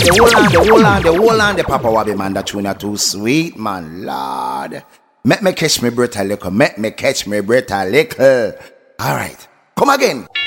whole on, the Papa Wabby man, that tune are too sweet, man, Lord. Make me catch me breath a little, Alright, come again.